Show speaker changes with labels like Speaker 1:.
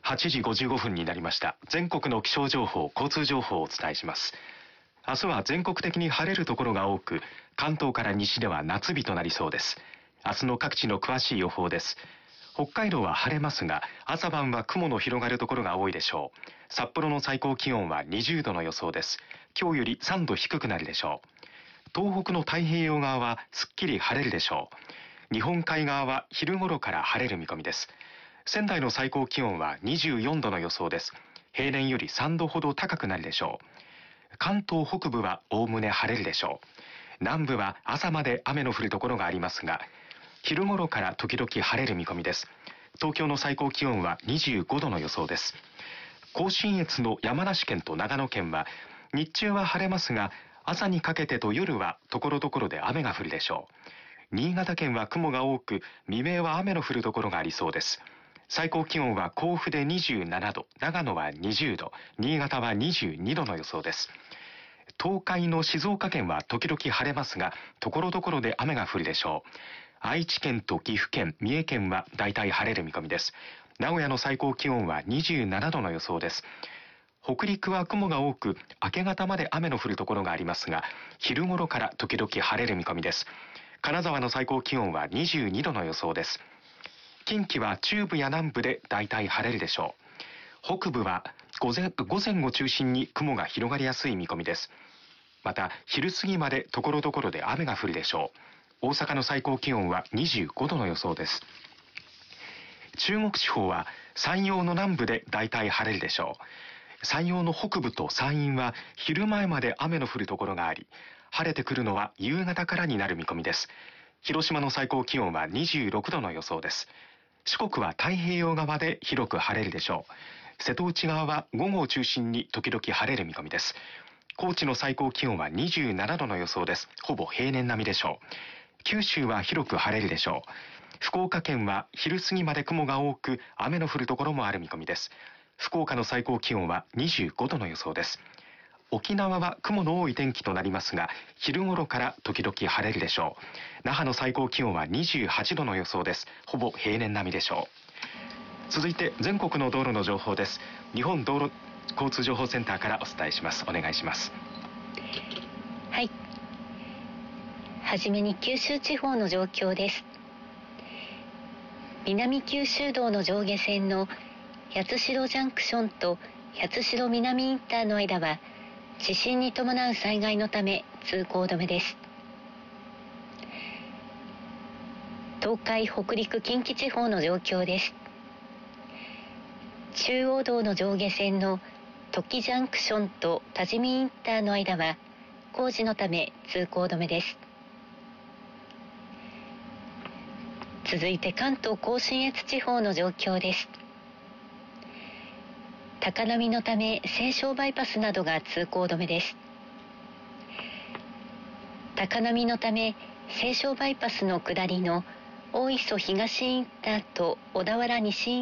Speaker 1: 8時55分になりました。全国の気象情報、交通情報をお伝えします。明日は全国的に晴れるところが多く、関東から西では夏日となりそうです。明日の各地の詳しい予報です。北海道は晴れますが、朝晩は雲の広がるところが多いでしょう。札幌の最高気温は20度の予想です。今日より3度低くなるでしょう。東北の太平洋側はすっきり晴れるでしょう。日本海側は昼頃から晴れる見込みです。仙台の最高気温は24度の予想です。平年より3度ほど高くなるでしょう。関東北部はおおむね晴れるでしょう。南部は朝まで雨の降るところがありますが、昼頃から時々晴れる見込みです。東京の最高気温は25度の予想です。甲信越の山梨県と長野県は日中は晴れますが、朝にかけてと夜は所々で雨が降るでしょう。新潟県は雲が多く、未明は雨の降るところがありそうです。最高気温は甲府で27度、長野は20度、新潟は22度の予想です。東海の静岡県は時々晴れますが、所々で雨が降るでしょう。愛知県と岐阜県、三重県は大体晴れる見込みです。名古屋の最高気温は27度の予想です。北陸は雲が多く、明け方まで雨の降るところがありますが、昼頃から時々晴れる見込みです。金沢の最高気温は22度の予想です。近畿は中部や南部で大体晴れるでしょう。北部は午前を中心に雲が広がりやすい見込みです。また昼過ぎまで所々で雨が降るでしょう。大阪の最高気温は25度の予想です。中国地方は山陽の南部で大体晴れるでしょう。山陽の北部と山陰は昼前まで雨の降るところがあり、晴れてくるのは夕方からになる見込みです。広島の最高気温は26度の予想です。四国は太平洋側で広く晴れるでしょう。瀬戸内側は午後を中心に時々晴れる見込みです。高知の最高気温は27度の予想です。ほぼ平年並みでしょう。九州は広く晴れるでしょう。福岡県は昼過ぎまで雲が多く、雨の降るところもある見込みです。福岡の最高気温は25度の予想です。沖縄は雲の多い天気となりますが、昼頃から時々晴れるでしょう。那覇の最高気温は28度の予想です。ほぼ平年並みでしょう。続いて全国の道路の情報です。日本道路交通情報センターからお伝えします。お願いします。
Speaker 2: はい。はじめに九州地方の状況です。南九州道の上下線の八代ジャンクションと八代南インターの間は地震に伴う災害のため通行止めです。東海、北陸、近畿地方の状況です。中央道の上下線の土岐ジャンクションと多治見インターの間は工事のため通行止めです。続いて関東甲信越地方の状況です。高波のため西湘バイパスなどが通行止めです。高波のため西湘バイパスの下りの大磯東インターと小田原西イン